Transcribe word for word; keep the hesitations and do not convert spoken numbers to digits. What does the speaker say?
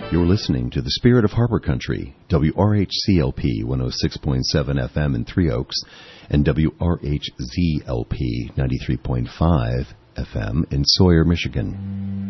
You're listening to the Spirit of Harbor Country, W R H C L P one oh six point seven F M in Three Oaks and W R H Z L P ninety-three point five F M in Sawyer, Michigan.